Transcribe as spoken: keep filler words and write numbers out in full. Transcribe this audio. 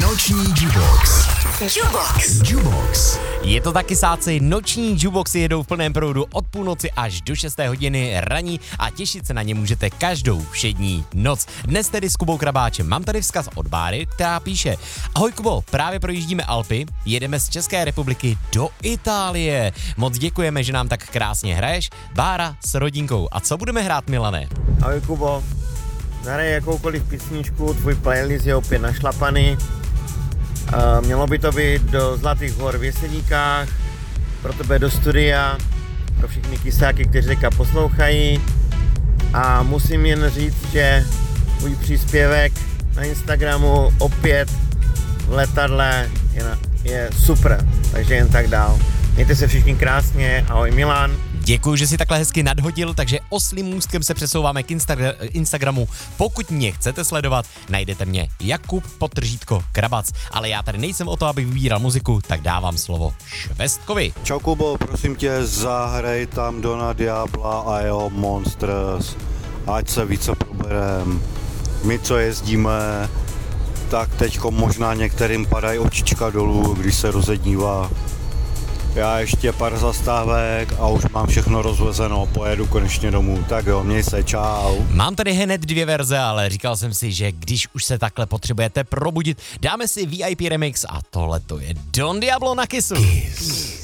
Noční Jubox. Jubox. Jubox. Je to taky sáci, noční Juboxy jedou v plném proudu od půlnoci až do šesté hodiny raní a těšit se na ně můžete každou všední noc. Dnes tedy s Kubou Krabáčem. Mám tady vzkaz od Báry, která píše: Ahoj Kubo, právě projíždíme Alpy, jedeme z České republiky do Itálie. Moc děkujeme, že nám tak krásně hraješ. Bára s rodinkou. A co budeme hrát, Milane? Ahoj Kubo, zahraj jakoukoliv písničku, tvůj playlist je opět našlapaný. Uh, mělo by to být do Zlatých hor v Jeseníkách, pro tebe do studia, pro všechny kysáky, kteří teďka poslouchají. A musím jen říct, že můj příspěvek na Instagramu opět v letadle je, na, je super, takže jen tak dál. Mějte se všichni krásně, ahoj Milan. Děkuji, že si takhle hezky nadhodil, takže oslím můstkem se přesouváme k Insta- Instagramu. Pokud mě chcete sledovat, najdete mě Jakub podtržítko Krabac, ale já tady nejsem o to, abych vybíral muziku, tak dávám slovo Švestkovi. Čau Kubo, prosím tě, zahraj tam Dona Diabla a jeho Monsters, ať se více proberem. My, co jezdíme, tak teďko možná některým padají očička dolů, když se rozednívá. Já ještě pár zastávek a už mám všechno rozvezeno, pojedu konečně domů. Tak jo, měj se, čau. Mám tady hned dvě verze, ale říkal jsem si, že když už se takhle potřebujete probudit, dáme si V I P remix a tohle to je Don Diablo na Kissu. Kiss.